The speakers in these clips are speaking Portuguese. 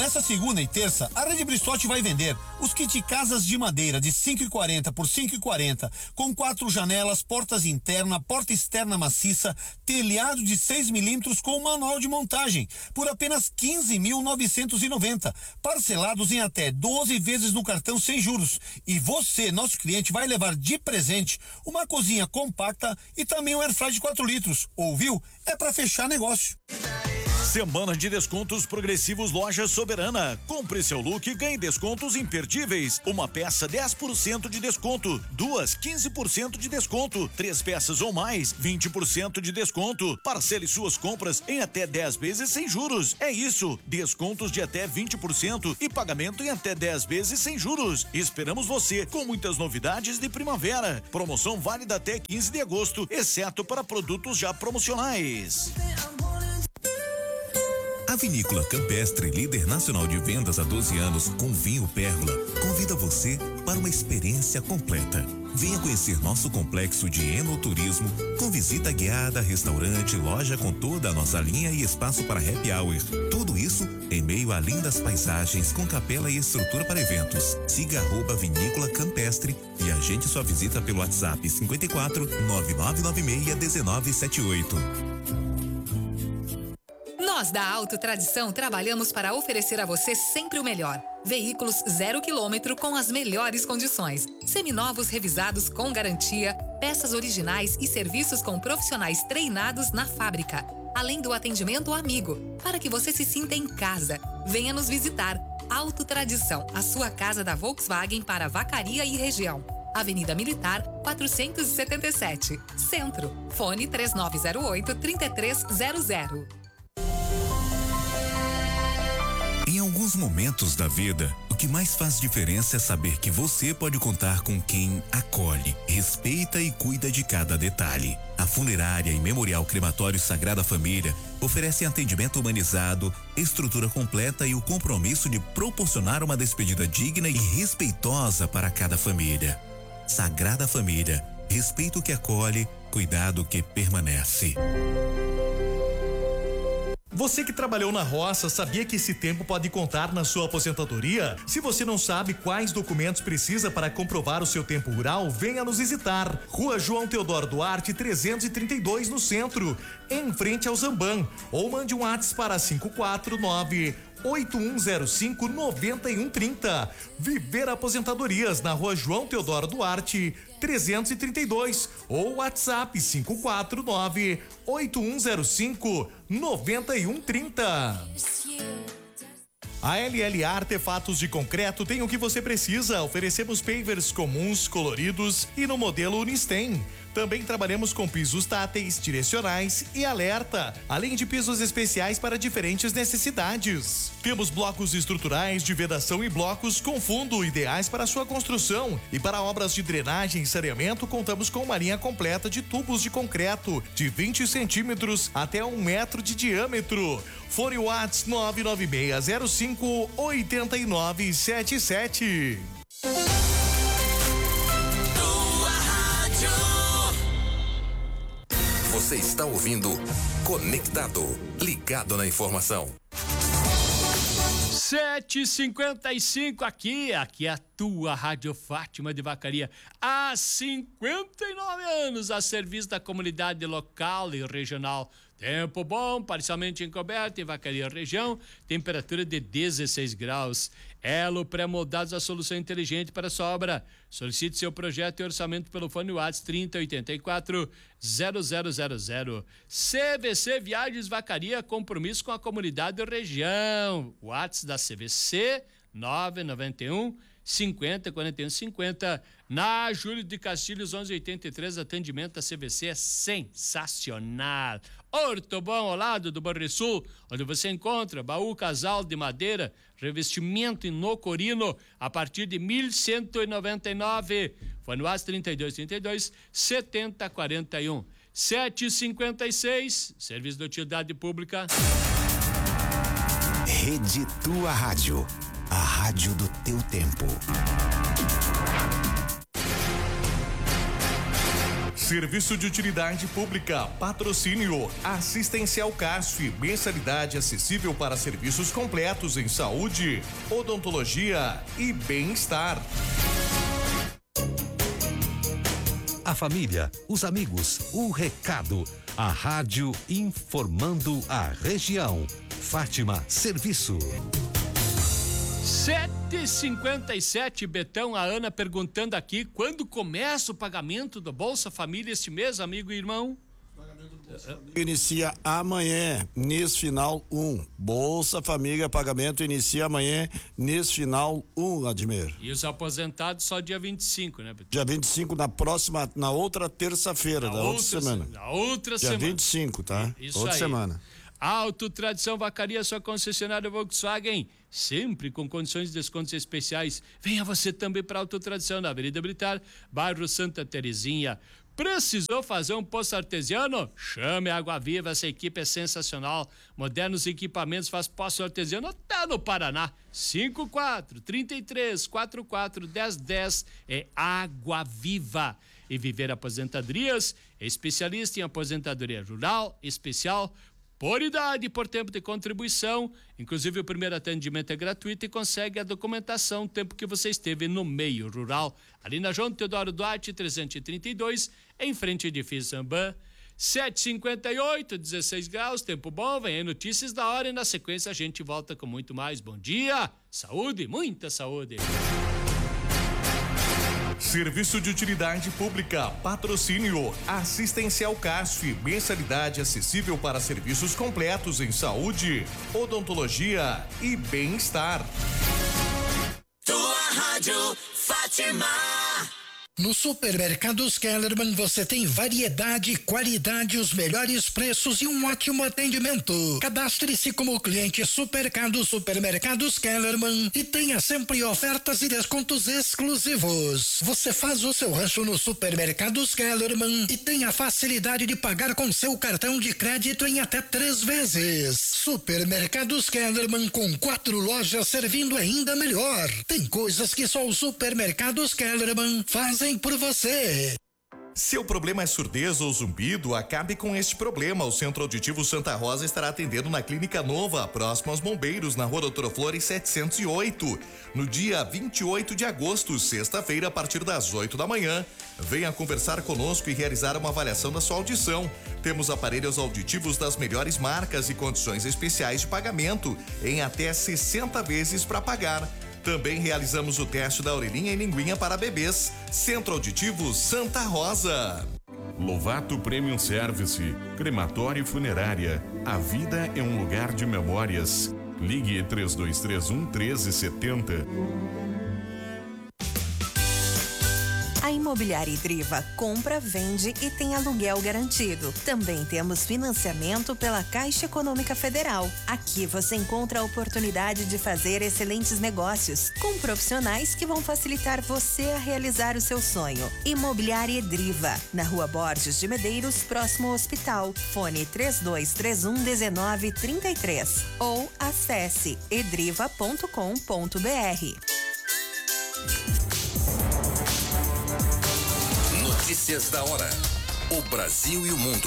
Nessa segunda e terça, a Rede Bristotti vai vender os kit casas de madeira de 5,40 por 5,40, com 4 janelas, portas interna, porta externa maciça, telhado de 6 milímetros com manual de montagem, por apenas 15.990, parcelados em até 12 vezes no cartão sem juros. E você, nosso cliente, vai levar de presente uma cozinha compacta e também um airfryer de 4 litros. Ouviu? É para fechar negócio. Semana de descontos progressivos Loja Soberana. Compre seu look e ganhe descontos imperdíveis. Uma peça 10% de desconto, 2 15% de desconto, 3 peças ou mais 20% de desconto. Parcele suas compras em até 10 vezes sem juros. É isso, descontos de até 20% e pagamento em até 10 vezes sem juros. Esperamos você com muitas novidades de primavera. Promoção válida até 15 de agosto, exceto para produtos já promocionais. A Vinícola Campestre, líder nacional de vendas há 12 anos com vinho Pérgola, convida você para uma experiência completa. Venha conhecer nosso complexo de enoturismo com visita guiada, restaurante, loja com toda a nossa linha e espaço para happy hour. Tudo isso em meio a lindas paisagens com capela e estrutura para eventos. Siga @Vinícola Campestre e agende sua visita pelo WhatsApp 54 9996 1978. Nós da Auto Tradição trabalhamos para oferecer a você sempre o melhor. Veículos 0 km com as melhores condições. Seminovos revisados com garantia, peças originais e serviços com profissionais treinados na fábrica. Além do atendimento amigo, para que você se sinta em casa. Venha nos visitar. Auto Tradição, a sua casa da Volkswagen para Vacaria e região. Avenida Militar, 477. Centro. Fone 3908-3300. Em alguns momentos da vida, o que mais faz diferença é saber que você pode contar com quem acolhe, respeita e cuida de cada detalhe. A Funerária e Memorial Crematório Sagrada Família oferecem atendimento humanizado, estrutura completa e o compromisso de proporcionar uma despedida digna e respeitosa para cada família. Sagrada Família, respeito que acolhe, cuidado que permanece. Você que trabalhou na roça, sabia que esse tempo pode contar na sua aposentadoria? Se você não sabe quais documentos precisa para comprovar o seu tempo rural, venha nos visitar. Rua João Teodoro Duarte, 332, no centro, em frente ao Zamban. Ou mande um WhatsApp para 549-8105-9130. Viver Aposentadorias, na Rua João Teodoro Duarte, 332, ou WhatsApp 549-8105-9130. A LL Artefatos de Concreto tem o que você precisa. Oferecemos pavers comuns, coloridos e no modelo Unistem. Também trabalhamos com pisos táteis, direcionais e alerta, além de pisos especiais para diferentes necessidades. Temos blocos estruturais de vedação e blocos com fundo, ideais para sua construção. E para obras de drenagem e saneamento, contamos com uma linha completa de tubos de concreto de 20 centímetros até 1 metro de diâmetro. Fone WhatsApp 99605-8977. Você está ouvindo Conectado, ligado na informação. 7h55 aqui é a tua Rádio Fátima de Vacaria. Há 59 anos a serviço da comunidade local e regional. Tempo bom, parcialmente encoberto em Vacaria região, temperatura de 16 graus. Elo pré-moldados, a solução inteligente para a sua obra. Solicite seu projeto e orçamento pelo fone WhatsApp 3084-0000. CVC Viagens Vacaria, compromisso com a comunidade e região. WhatsApp da CVC 991 50 41 50. Na Júlio de Castilhos 1183, atendimento da CVC é sensacional. Ortobon ao lado do Banrisul, onde você encontra baú casal de madeira, revestimento em nocorino a partir de 1.199. Fone WhatsApp 3232 7041. 7h56, serviço de utilidade pública. Rede Tua Rádio, a rádio do teu tempo. Serviço de utilidade pública, patrocínio, assistencial CASF, mensalidade acessível para serviços completos em saúde, odontologia e bem-estar. A família, os amigos, o recado. A rádio informando a região. Fátima Serviço. 7h57, Betão, a Ana perguntando aqui, quando começa o pagamento do Bolsa Família este mês, amigo e irmão? Inicia amanhã, NIS final 1. Bolsa Família, pagamento inicia amanhã, NIS final 1, Admir. E os aposentados só dia 25, né, Betão? Dia 25, na outra terça-feira, da outra semana. Na outra dia semana. Dia 25, tá? Isso outra aí. semana. Auto Tradição Vacaria, sua concessionária Volkswagen, sempre com condições de descontos especiais. Venha você também para Auto Tradição, na Avenida Britar, bairro Santa Terezinha. Precisou fazer um poço artesiano? Chame a Água Viva, essa equipe é sensacional. Modernos equipamentos, faz poço artesiano até no Paraná. 54-33-44-1010 é Água Viva. E Viver Aposentadorias, especialista em aposentadoria rural, especial, por idade e por tempo de contribuição. Inclusive o primeiro atendimento é gratuito e consegue a documentação, o tempo que você esteve no meio rural. Ali na João Teodoro Duarte, 332, em frente ao edifício Zambã. 7h58, 16 graus, tempo bom, vem aí notícias da hora e na sequência a gente volta com muito mais. Bom dia, saúde, muita saúde. Serviço de utilidade pública, patrocínio, assistencial CASF, mensalidade acessível para serviços completos em saúde, odontologia e bem-estar. Tua rádio Fátima. No Supermercados Kellerman você tem variedade, qualidade, os melhores preços e um ótimo atendimento. Cadastre-se como cliente Supermercados Kellerman e tenha sempre ofertas e descontos exclusivos. Você faz o seu rancho no Supermercados Kellerman e tem a facilidade de pagar com seu cartão de crédito em até 3 vezes. Supermercados Kellerman, com 4 lojas servindo ainda melhor. Tem coisas que só o Supermercados Kellerman fazem por você. Seu problema é surdez ou zumbido? Acabe com este problema. O Centro Auditivo Santa Rosa estará atendendo na Clínica Nova, próximo aos Bombeiros, na Rua Doutor Flores 708, no dia 28 de agosto, sexta-feira, a partir das 8 da manhã. Venha conversar conosco e realizar uma avaliação da sua audição. Temos aparelhos auditivos das melhores marcas e condições especiais de pagamento, em até 60 vezes para pagar. Também realizamos o teste da orelhinha e linguinha para bebês. Centro Auditivo Santa Rosa. Lovato Premium Service, crematório e funerária. A vida é um lugar de memórias. Ligue 3231-1370. A Imobiliária Idriva compra, vende e tem aluguel garantido. Também temos financiamento pela Caixa Econômica Federal. Aqui você encontra a oportunidade de fazer excelentes negócios com profissionais que vão facilitar você a realizar o seu sonho. Imobiliária Idriva, na Rua Borges de Medeiros, próximo ao hospital. Fone 3231-1933 ou acesse edriva.com.br. Notícias da hora. O Brasil e o mundo.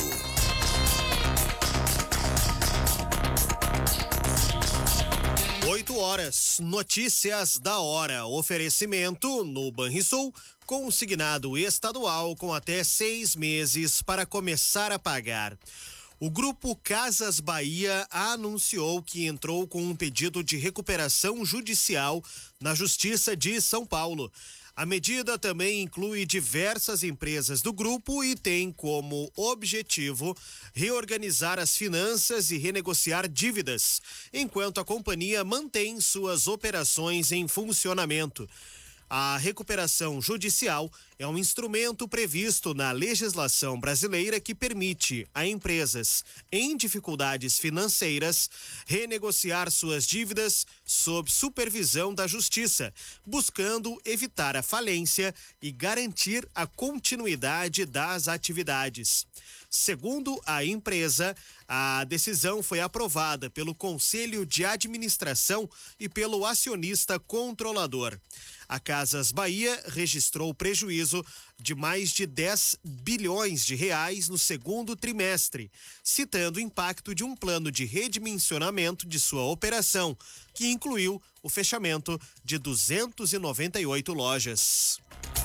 Oito horas. Notícias da hora. Oferecimento no Banrisul, consignado estadual com até 6 meses para começar a pagar. O Grupo Casas Bahia anunciou que entrou com um pedido de recuperação judicial na Justiça de São Paulo. A medida também inclui diversas empresas do grupo e tem como objetivo reorganizar as finanças e renegociar dívidas, enquanto a companhia mantém suas operações em funcionamento. A recuperação judicial é um instrumento previsto na legislação brasileira que permite a empresas em dificuldades financeiras renegociar suas dívidas sob supervisão da Justiça, buscando evitar a falência e garantir a continuidade das atividades. Segundo a empresa, a decisão foi aprovada pelo Conselho de Administração e pelo acionista controlador. A Casas Bahia registrou prejuízo prejuízo de mais de 10 bilhões de reais no segundo trimestre, citando o impacto de um plano de redimensionamento de sua operação, que incluiu o fechamento de 298 lojas.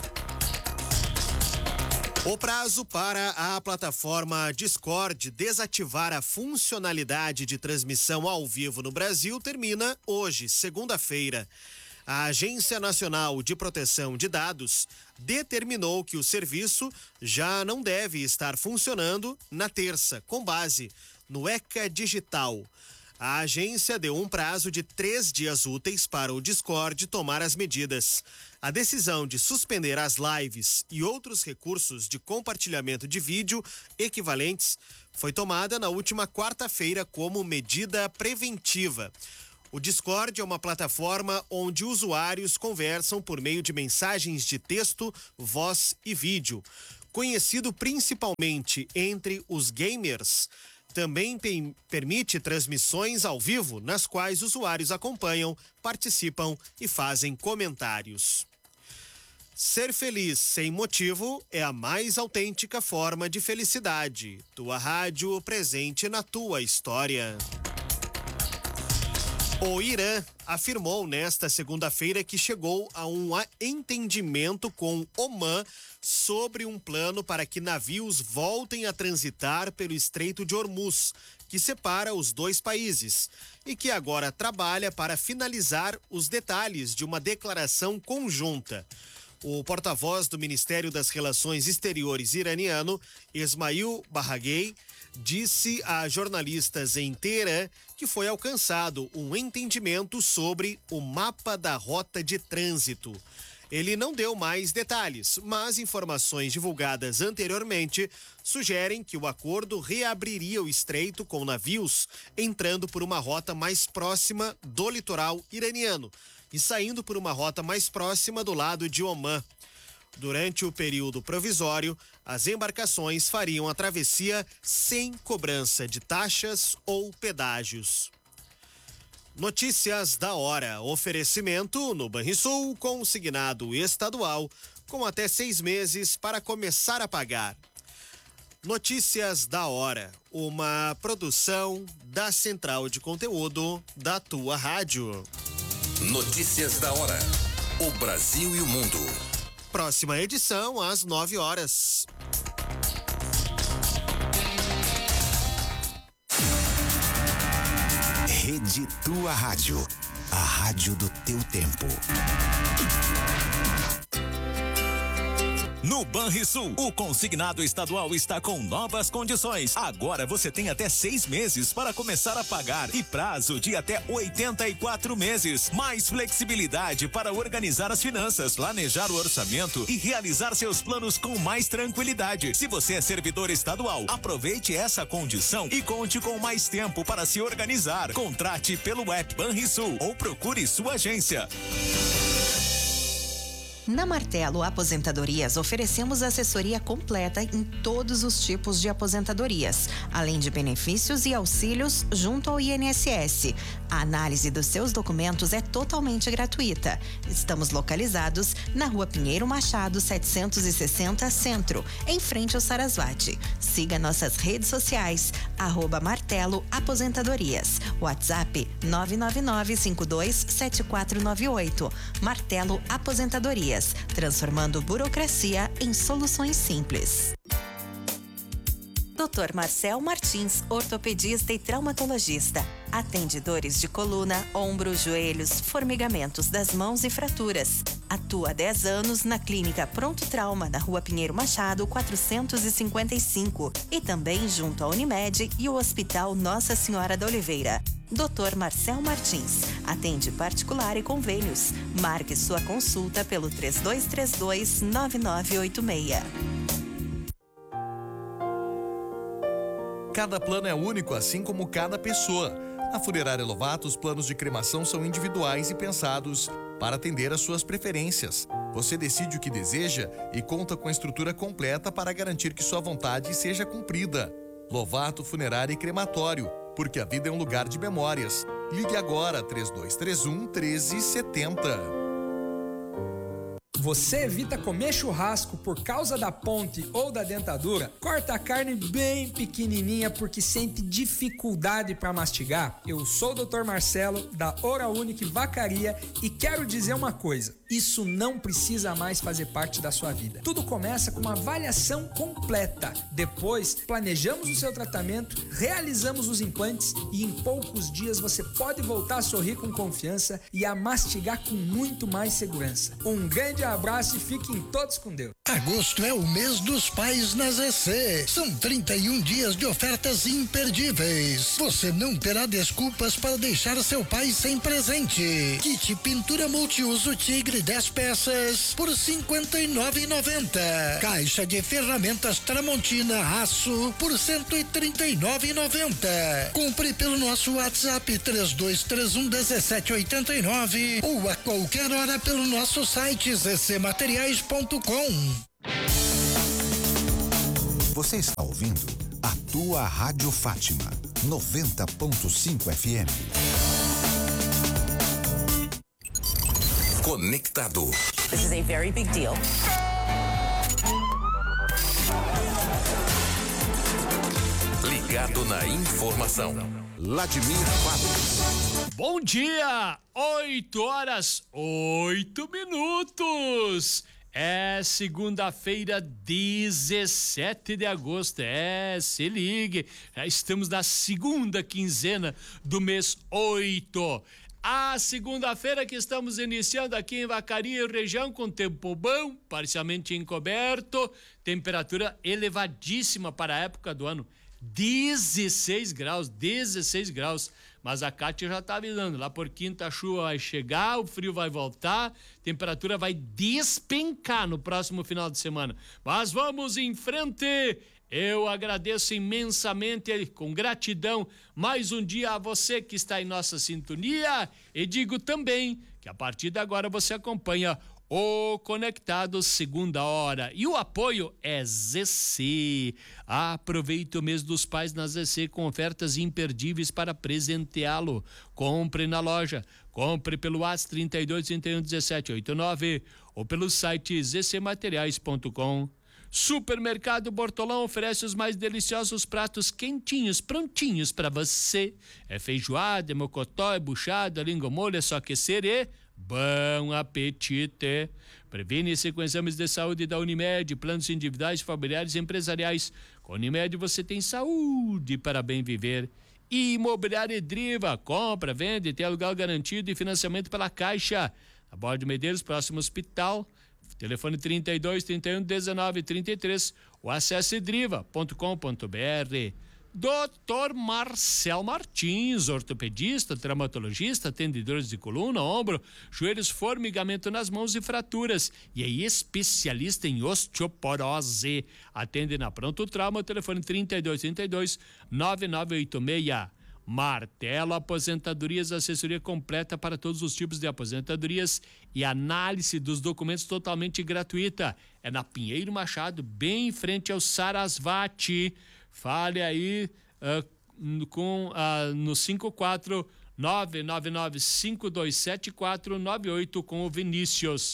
O prazo para a plataforma Discord desativar a funcionalidade de transmissão ao vivo no Brasil termina hoje, segunda-feira. A Agência Nacional de Proteção de Dados determinou que o serviço já não deve estar funcionando na terça, com base no ECA Digital. A agência deu um prazo de 3 dias úteis para o Discord tomar as medidas. A decisão de suspender as lives e outros recursos de compartilhamento de vídeo equivalentes foi tomada na última quarta-feira como medida preventiva. O Discord é uma plataforma onde usuários conversam por meio de mensagens de texto, voz e vídeo. Conhecido principalmente entre os gamers, também permite transmissões ao vivo, nas quais usuários acompanham, participam e fazem comentários. Ser feliz sem motivo é a mais autêntica forma de felicidade. Tua rádio presente na tua história. O Irã afirmou nesta segunda-feira que chegou a um entendimento com Omã sobre um plano para que navios voltem a transitar pelo Estreito de Hormuz, que separa os dois países, e que agora trabalha para finalizar os detalhes de uma declaração conjunta. O porta-voz do Ministério das Relações Exteriores iraniano, Esmail Baghei, disse a jornalistas em Teherã que foi alcançado um entendimento sobre o mapa da rota de trânsito. Ele não deu mais detalhes, mas informações divulgadas anteriormente sugerem que o acordo reabriria o estreito com navios entrando por uma rota mais próxima do litoral iraniano e saindo por uma rota mais próxima do lado de Omã. Durante o período provisório, as embarcações fariam a travessia sem cobrança de taxas ou pedágios. Notícias da hora. Oferecimento no Banrisul, consignado estadual, com até 6 meses para começar a pagar. Notícias da hora. Uma produção da Central de Conteúdo da tua rádio. Notícias da hora. O Brasil e o mundo. Próxima edição às 9 horas. Rede Tua Rádio, a rádio do teu tempo. No Banrisul, o consignado estadual está com novas condições. Agora você tem até 6 meses para começar a pagar e prazo de até 84 meses. Mais flexibilidade para organizar as finanças, planejar o orçamento e realizar seus planos com mais tranquilidade. Se você é servidor estadual, aproveite essa condição e conte com mais tempo para se organizar. Contrate pelo app Banrisul ou procure sua agência. Na Martelo Aposentadorias, oferecemos assessoria completa em todos os tipos de aposentadorias, além de benefícios e auxílios junto ao INSS. A análise dos seus documentos é totalmente gratuita. Estamos localizados na Rua Pinheiro Machado, 760 Centro, em frente ao Sarasvati. Siga nossas redes sociais, @Martelo Aposentadorias. WhatsApp 999-527498. Martelo Aposentadorias, transformando burocracia em soluções simples. Dr. Marcel Martins, ortopedista e traumatologista. Atende dores de coluna, ombro, joelhos, formigamentos das mãos e fraturas. Atua há 10 anos na Clínica Pronto Trauma, na Rua Pinheiro Machado, 455. E também junto à Unimed e o Hospital Nossa Senhora da Oliveira. Dr. Marcel Martins. Atende particular e convênios. Marque sua consulta pelo 3232-9986. Cada plano é único, assim como cada pessoa. Na Funerária Lovato, os planos de cremação são individuais e pensados para atender às suas preferências. Você decide o que deseja e conta com a estrutura completa para garantir que sua vontade seja cumprida. Lovato Funerária e Crematório, porque a vida é um lugar de memórias. Ligue agora, 3231-1370. Você evita comer churrasco por causa da ponte ou da dentadura? Corta a carne bem pequenininha porque sente dificuldade para mastigar? Eu sou o Dr. Marcelo da Oral Unique Vacaria e quero dizer uma coisa: isso não precisa mais fazer parte da sua vida. Tudo começa com uma avaliação completa. Depois, planejamos o seu tratamento, realizamos os implantes e em poucos dias você pode voltar a sorrir com confiança e a mastigar com muito mais segurança. Um grande abraço e fiquem todos com Deus. Agosto é o mês dos pais na ZC. São 31 dias de ofertas imperdíveis. Você não terá desculpas para deixar seu pai sem presente. Kit pintura multiuso Tigre 10 peças por R$ 59,90. Caixa de ferramentas Tramontina Aço por R$ 139,90. Compre pelo nosso WhatsApp 3231-1789 ou a qualquer hora pelo nosso site zcmateriais.com. Você está ouvindo a tua Rádio Fátima 90.5 FM. Conectado. This is a very big deal. Ligado na informação. Vladimir Fábio. Bom dia! 8h08. É segunda-feira, 17 de agosto. Se ligue. Já estamos na segunda quinzena do mês 8. A segunda-feira que estamos iniciando aqui em Vacaria e região com tempo bom, parcialmente encoberto, temperatura elevadíssima para a época do ano, 16 graus, mas a Cátia já está avisando, lá por quinta a chuva vai chegar, o frio vai voltar, temperatura vai despencar no próximo final de semana, mas vamos em frente. Eu agradeço imensamente, com gratidão, mais um dia a você que está em nossa sintonia e digo também que a partir de agora você acompanha o Conectado segunda hora e o apoio é ZC. Aproveite o mês dos pais na ZC com ofertas imperdíveis para presenteá-lo. Compre na loja, compre pelo WhatsApp 32 31 17 89 ou pelo site zcmateriais.com. Supermercado Bortolão oferece os mais deliciosos pratos quentinhos, prontinhos para você. É feijoada, é mocotó, é buchada, língua molho, é só aquecer e bom apetite. Previne-se com exames de saúde da Unimed, planos individuais, familiares e empresariais. Com a Unimed você tem saúde para bem viver. Imobiliária Edriva, compra, vende, tem aluguel garantido e financiamento pela Caixa. Na Borda de Medeiros, próximo ao hospital. Telefone 32 31 19 33 ou acesse edriva.com.br. Dr. Marcel Martins, ortopedista, traumatologista, atendedores de coluna, ombro, joelhos, formigamento nas mãos e fraturas. E é especialista em osteoporose. Atende na Pronto Trauma, telefone 32 32 9986. Martelo Aposentadorias, assessoria completa para todos os tipos de aposentadorias e análise dos documentos totalmente gratuita. É na Pinheiro Machado, bem em frente ao Sarasvati. Fale aí no 54999527498 com o Vinícius.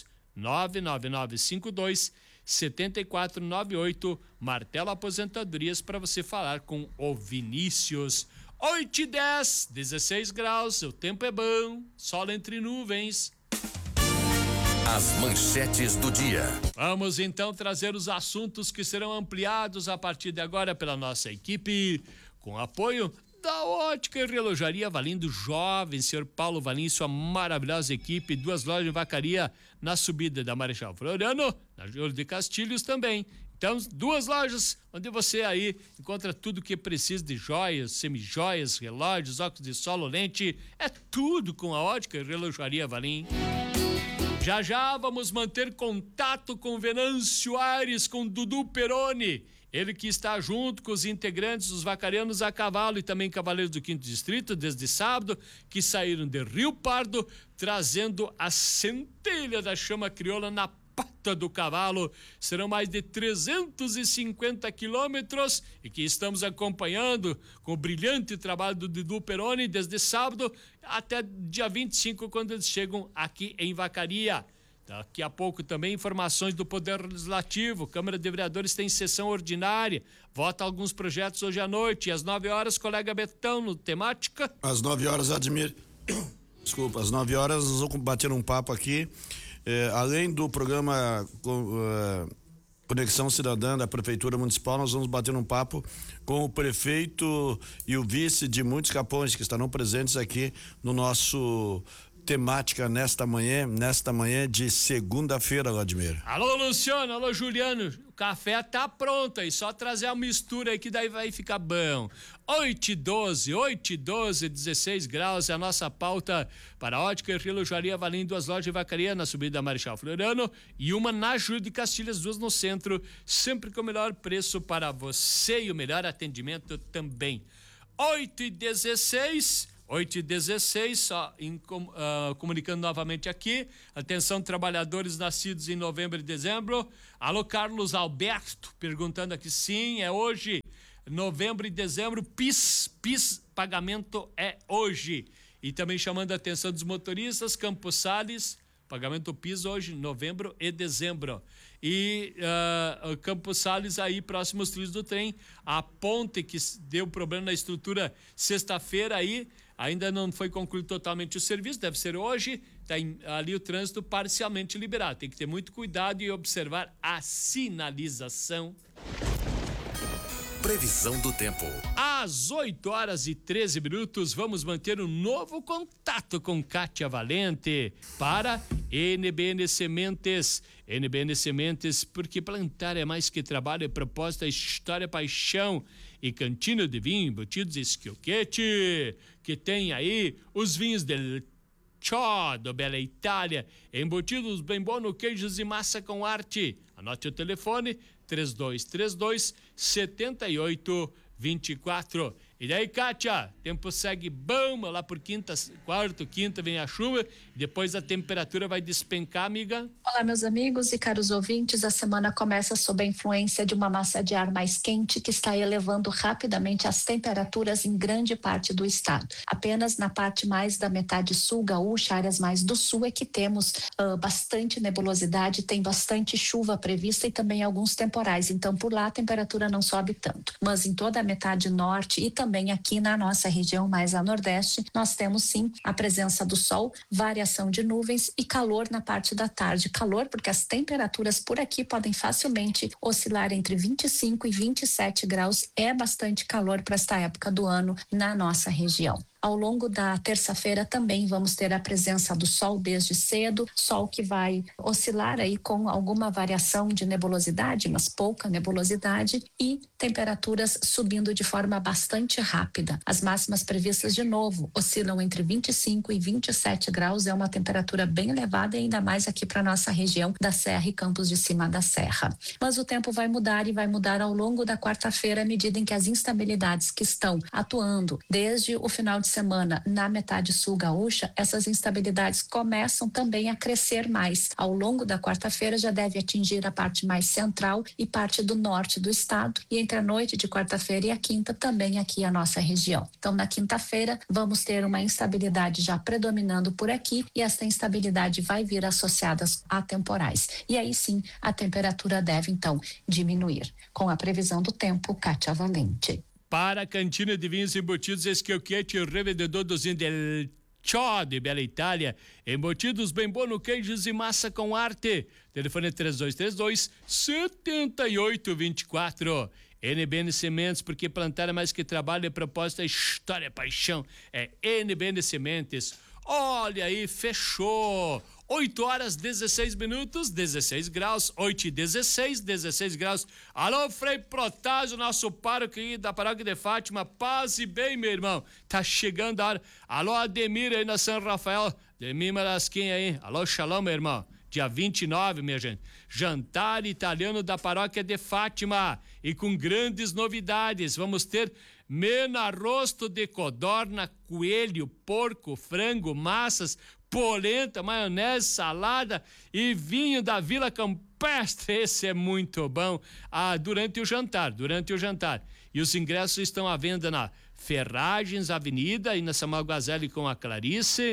999527498. Martelo Aposentadorias para você falar com o Vinícius. 8h10, 16 graus, o tempo é bom, sol entre nuvens. As manchetes do dia. Vamos então trazer os assuntos que serão ampliados a partir de agora pela nossa equipe, com apoio da Ótica e Relojaria Valim do Jovem, senhor Paulo Valim, sua maravilhosa equipe, 2 lojas de Vacaria na subida da Marechal Floriano, na Júlio de Castilhos também. Então, 2 lojas onde você aí encontra tudo que precisa de joias, semijoias, relógios, óculos de sol, lente, é tudo com a Ótica e Relojaria Valim. Já já vamos manter contato com Venâncio Aires, com Dudu Peroni, ele que está junto com os integrantes dos Vacarianos a Cavalo e também Cavaleiros do 5º Distrito, desde sábado, que saíram de Rio Pardo, trazendo a centelha da chama crioula na pata do cavalo. Serão mais de 350 quilômetros e que estamos acompanhando com o brilhante trabalho do Dudu Peroni desde sábado até dia 25, quando eles chegam aqui em Vacaria. Daqui a pouco também informações do Poder Legislativo. Câmara de Vereadores tem sessão ordinária. Vota alguns projetos hoje à noite. E às 9 horas, colega Betão, no Temática. Às 9 horas, Admir. Desculpa, às 9 horas nós vamos bater um papo aqui. Além do programa Conexão Cidadã da Prefeitura Municipal, nós vamos bater um papo com o prefeito e o vice de muitos Capões que estarão presentes aqui no nosso Temática nesta manhã de segunda-feira, Vladimir. Alô, Luciano, alô, Juliano, o café tá pronto aí, só trazer a mistura aí que daí vai ficar bom. 8 e 12, 16 graus é a nossa pauta para a Ótica e Relojaria Valim, 2 lojas de vacaria na subida da Marechal Floriano e uma na Júlio de Castilhas, 2 no centro, sempre com o melhor preço para você e o melhor atendimento também. 8 e 16, só comunicando novamente aqui. Atenção, trabalhadores nascidos em novembro e dezembro. Alô, Carlos Alberto, perguntando aqui, sim, é hoje, novembro e dezembro, PIS, pagamento é hoje. E também chamando a atenção dos motoristas, Campos Sales, pagamento PIS hoje, novembro e dezembro. E Campos Sales aí, próximo aos trilhos do trem, a ponte que deu problema na estrutura sexta-feira aí, ainda não foi concluído totalmente o serviço, deve ser hoje, tá ali o trânsito parcialmente liberado. Tem que ter muito cuidado e observar a sinalização. Previsão do tempo. Às 8 horas e 13 minutos, vamos manter um novo contato com Kátia Valente para NBN Sementes. NBN Sementes, porque plantar é mais que trabalho, é propósito, é história, é paixão. E cantina de vinho, embutidos Schiochetti, que tem aí os vinhos del Ciò, do Bela Itália, embutidos bem bom no queijos e massa com arte. Anote o telefone, 3232-7824. E daí, Kátia, tempo segue bom, lá por quarta, quinta vem a chuva, depois a temperatura vai despencar, amiga. Olá, meus amigos e caros ouvintes, a semana começa sob a influência de uma massa de ar mais quente que está elevando rapidamente as temperaturas em grande parte do estado. Apenas na parte mais da metade sul gaúcha, áreas mais do sul, é que temos bastante nebulosidade, tem bastante chuva prevista e também alguns temporais, então por lá a temperatura não sobe tanto. Mas em toda a metade norte e também aqui na nossa região mais a nordeste, nós temos sim a presença do sol, variação de nuvens e calor na parte da tarde. Calor porque as temperaturas por aqui podem facilmente oscilar entre 25 e 27 graus. É bastante calor para esta época do ano na nossa região. Ao longo da terça-feira também vamos ter a presença do sol desde cedo, sol que vai oscilar aí com alguma variação de nebulosidade, mas pouca nebulosidade, e temperaturas subindo de forma bastante rápida. As máximas previstas de novo oscilam entre 25 e 27 graus, é uma temperatura bem elevada, ainda mais aqui para nossa região da Serra e Campos de Cima da Serra. Mas o tempo vai mudar e vai mudar ao longo da quarta-feira, à medida em que as instabilidades que estão atuando desde o final de semana na metade sul gaúcha, essas instabilidades começam também a crescer mais. Ao longo da quarta-feira já deve atingir a parte mais central e parte do norte do estado, e entre a noite de quarta-feira e a quinta também aqui a nossa região. Então na quinta-feira vamos ter uma instabilidade já predominando por aqui, e essa instabilidade vai vir associada a temporais. E aí sim a temperatura deve então diminuir. Com a previsão do tempo, Kátia Valente. Para a cantina de vinhos embutidos Schiochetti, revendedor dos vinhos del Ciò de Bela Itália, embutidos bem bom no queijos e massa com arte. Telefone 3232-7824. NBN Sementes, porque plantar é mais que trabalho, é propósito, é história, é paixão. É NBN Sementes. Olha aí, fechou. 8 horas, 16 minutos, 16 graus, 8 e 16 graus. Alô, Frei Protásio, nosso pároco aí da Paróquia de Fátima, paz e bem, meu irmão. Tá chegando a hora. Alô, Ademir aí na São Rafael, Ademir Marasquinha aí. Alô, Shalom, meu irmão. Dia 29, minha gente. Jantar italiano da Paróquia de Fátima. E com grandes novidades. Vamos ter mena rosto de codorna, coelho, porco, frango, massas, polenta, maionese, salada e vinho da Vila Campestre. Esse é muito bom. Durante o jantar. E os ingressos estão à venda na Ferragens Avenida e na Samuel Gazelli com a Clarice.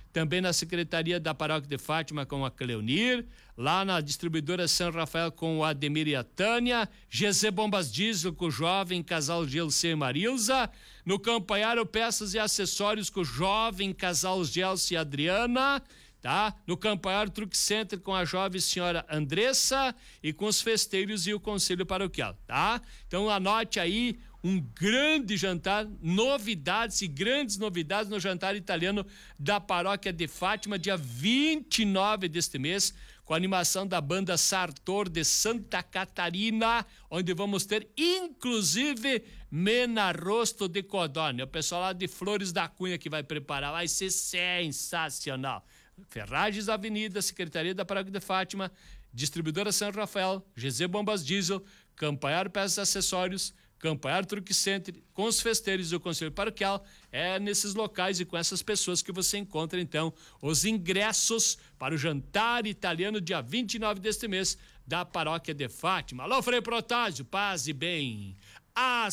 também na Secretaria da Paróquia de Fátima com a Cleonir, lá na distribuidora São Rafael com o Ademir e a Tânia, GZ Bombas Diesel com o jovem casal Gelce e Marilza, no Campanharo Peças e Acessórios com o jovem casal Gelce e Adriana, tá? No Campanharo Truck Center com a jovem senhora Andressa e com os festeiros e o conselho paroquial, tá? Então anote aí um grande jantar, novidades e grandes novidades no jantar italiano da Paróquia de Fátima, dia 29 deste mês, com a animação da banda Sartor de Santa Catarina, onde vamos ter inclusive Menarosto de Codorna, o pessoal lá de Flores da Cunha que vai preparar, vai ser sensacional. Ferragens Avenida, Secretaria da Paróquia de Fátima, Distribuidora São Rafael, GZ Bombas Diesel, Campanharo Peças e Acessórios, Campanharo Truck Center, com os festeiros e o Conselho Paroquial, é nesses locais e com essas pessoas que você encontra, então, os ingressos para o jantar italiano, dia 29 deste mês, da Paróquia de Fátima. Alô, Frei Protásio, paz e bem. A